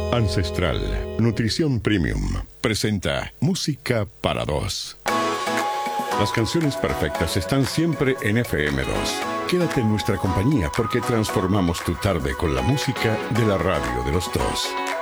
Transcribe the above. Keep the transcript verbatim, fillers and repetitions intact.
Ancestral Nutrición Premium presenta Música para Dos. Las canciones perfectas están siempre en F M dos. Quédate en nuestra compañía porque transformamos tu tarde con la música de la radio de los dos.